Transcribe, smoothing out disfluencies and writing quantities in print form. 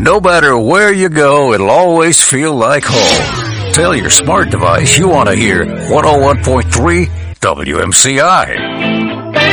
no matter where you go, it'll always feel like home. Tell your smart device you want to hear 101.3 WMCI.